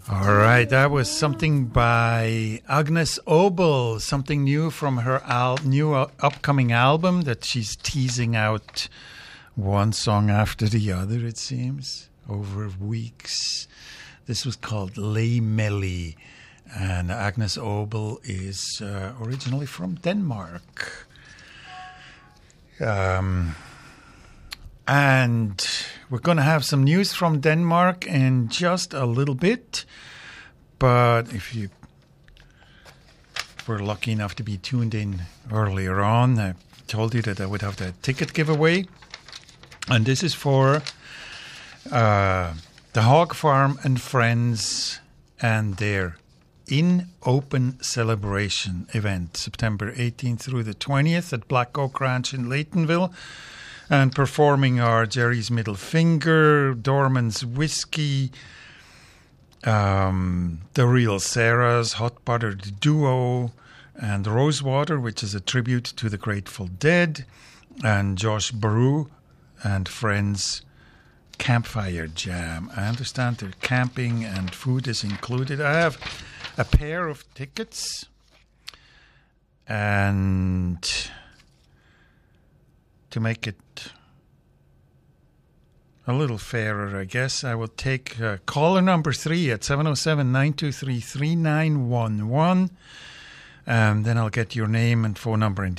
All right, that was something by Agnes Obel, something new from her new upcoming album that she's teasing out one song after the other, it seems, over weeks. This was called Les Melly, and Agnes Obel is originally from Denmark. And we're going to have some news from Denmark in just a little bit. But if you were lucky enough to be tuned in earlier on, I told you that I would have the ticket giveaway. And this is for the Hog Farm and Friends and their In Open Celebration event, September 18th through the 20th at Black Oak Ranch in Laytonville. And performing are Jerry's Middle Finger, Dorman's Whiskey, The Real Sarahs, Hot Buttered Duo, and Rosewater, which is a tribute to the Grateful Dead, and Josh Baru and Friends Campfire Jam. I understand that camping and food is included. I have a pair of tickets, and to make it a little fairer, I guess, I will take caller number 3 at 707-923-3911, and then I'll get your name and phone number and